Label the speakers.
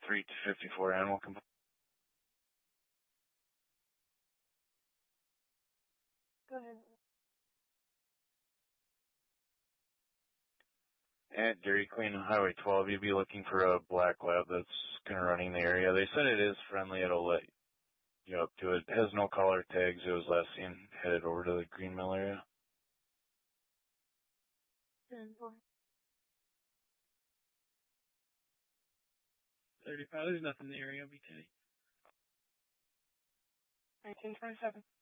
Speaker 1: 3 to 54 animal complaint.
Speaker 2: Go ahead.
Speaker 1: At Dairy Queen Highway 12, you'd be looking for a black lab that's kind of running the area. They said it is friendly. It'll let you up to it. It has no collar tags. It was last seen headed over to the Green Mill area.
Speaker 2: 10-4.
Speaker 3: 35, there's nothing in the area. I'll be Teddy.
Speaker 2: 1927.